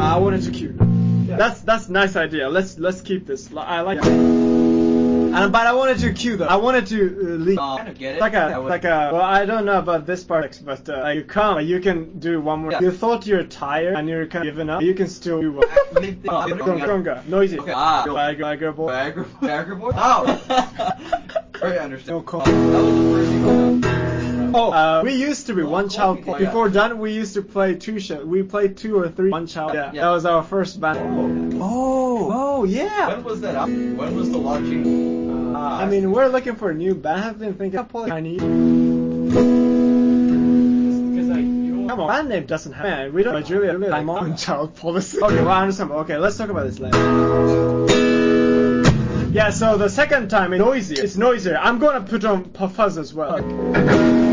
I wanted to cue. Yeah. That's a nice idea. Let's keep this. I like it. But I wanted to cue though. I wanted to leave. I kind of get it. Well, I don't know about this part, but you come, you can do one more. Yeah. You thought you're tired and you're kind of giving up. You can still do one. Stronger, noisy. Okay. Viagra boy. Viagra boy? Ow! Very understandable. No call. That was the first thing. We used to be one child. Before done, we used to play two shows. We played 2 or 3 one child. Yeah. That was our first band. Oh, yeah. When was that out? When was the launching? I mean, we're looking for a new band. I've been thinking of Chinese. Come on, band name doesn't have. Man, we don't. But Julia, I'm on child policy. Okay, well, I understand. Okay, let's talk about this later. Yeah, so the second time it's noisier. I'm gonna put on fuzz as well.